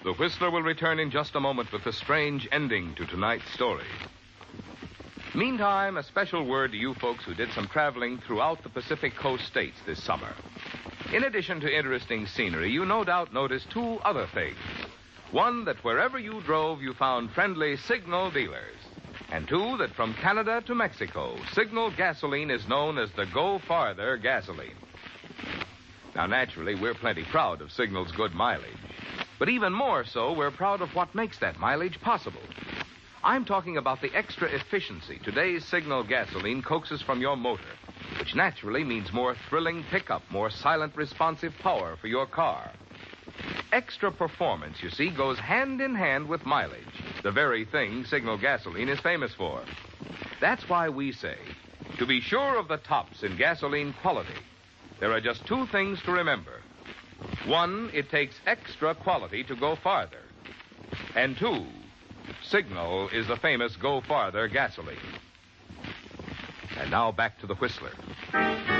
The Whistler will return in just a moment with the strange ending to tonight's story. Meantime, a special word to you folks who did some traveling throughout the Pacific Coast states this summer. In addition to interesting scenery, you no doubt noticed two other things. One, that wherever you drove, you found friendly Signal dealers. And two, that from Canada to Mexico, Signal gasoline is known as the Go Farther gasoline. Now, naturally, we're plenty proud of Signal's good mileage. But even more so, we're proud of what makes that mileage possible. I'm talking about the extra efficiency today's Signal gasoline coaxes from your motor, which naturally means more thrilling pickup, more silent, responsive power for your car. Extra performance, you see, goes hand in hand with mileage, the very thing Signal gasoline is famous for. That's why we say, to be sure of the tops in gasoline quality, there are just two things to remember. One, it takes extra quality to go farther. And two, Signal is the famous Go Farther gasoline. And now back to the Whistler.